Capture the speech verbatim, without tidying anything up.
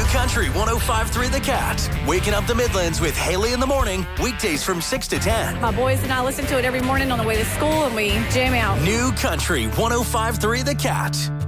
Country one oh five three The Cat. Waking up the Midlands with Haley in the morning. Weekdays from six to ten. My boys and I listen to it every morning on the way to school, and we jam out. New Country one oh five three The Cat.